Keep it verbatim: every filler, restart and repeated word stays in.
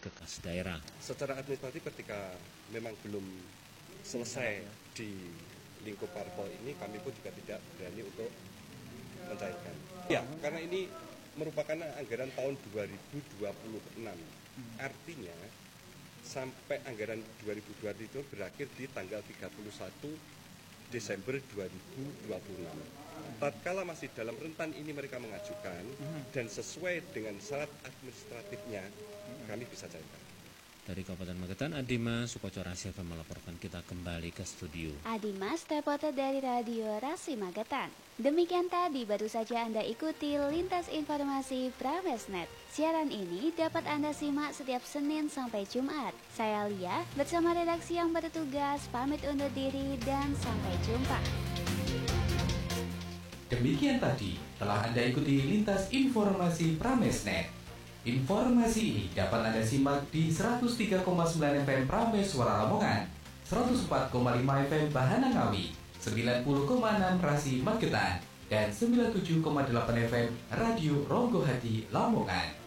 ke kas daerah. Secara administratif ketika memang belum selesai di lingkup parpol ini, kami pun juga tidak berani untuk mencairkan. Ya, karena ini merupakan anggaran tahun dua ribu dua puluh enam. Artinya sampai anggaran dua ribu dua puluh itu berakhir di tanggal tiga puluh satu Desember dua ribu dua puluh enam. Tatkala masih dalam rentan ini mereka mengajukan dan sesuai dengan syarat administratifnya, kami bisa cairkan. Dari Kabupaten Magetan, Adimas Sukoco Silva melaporkan. Kita kembali ke studio. Adimas, reporter dari Radio Rasi Magetan. Demikian tadi baru saja Anda ikuti Lintas Informasi Pramesnet. Siaran ini dapat Anda simak setiap Senin sampai Jumat. Saya Lia bersama redaksi yang bertugas pamit undur diri dan sampai jumpa. Demikian tadi telah Anda ikuti Lintas Informasi Pramesnet. Informasi ini dapat Anda simak di seratus tiga koma sembilan F M Prames Suara Lamongan, seratus empat koma lima F M Bahana Ngawi, sembilan puluh koma enam Rasi Magetan, dan sembilan puluh tujuh koma delapan F M Radio Ronggo Hati Lamongan.